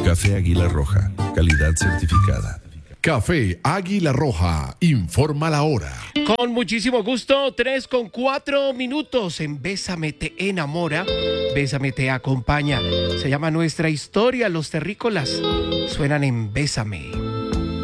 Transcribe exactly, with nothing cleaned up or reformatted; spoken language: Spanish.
Café Águila Roja, calidad certificada. Café Águila Roja, informa la hora. Con muchísimo gusto, tres con cuatro minutos en Bésame te enamora, Bésame te acompaña. Se llama Nuestra Historia, los terrícolas suenan en Bésame.